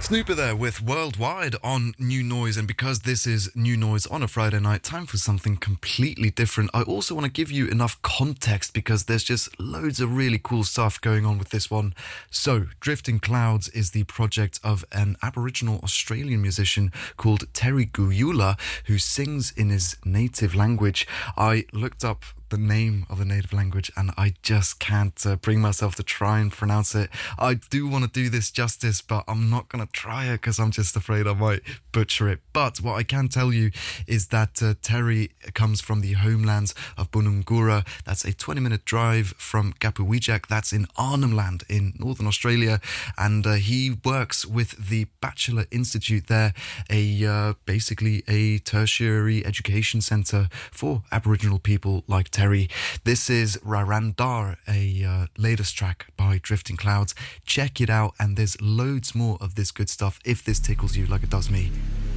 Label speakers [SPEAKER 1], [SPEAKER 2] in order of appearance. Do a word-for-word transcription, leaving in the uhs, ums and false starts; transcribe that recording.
[SPEAKER 1] Snooper there with Worldwide on New Noise, and because this is New Noise on a Friday night, time for something completely different. I also want to give you enough context because there's just loads of really cool stuff going on with this one. So, Drifting Clouds is the project of an Aboriginal Australian musician called Terry Guyula, who sings in his native language. I looked up the name of the native language and I just can't uh, bring myself to try and pronounce it. I do want to do this justice, but I'm not going to try it because I'm just afraid I might butcher it. But what I can tell you is that uh, Terry comes from the homelands of Bunungura. That's a twenty minute drive from Gapuwijak. That's in Arnhem Land in Northern Australia. And uh, he works with the Batchelor Institute there, a uh, basically a tertiary education centre for Aboriginal people like Terry. This is Rarandar, a uh, latest track by Drifting Clouds. Check it out, and there's loads more of this good stuff if this tickles you like it does me.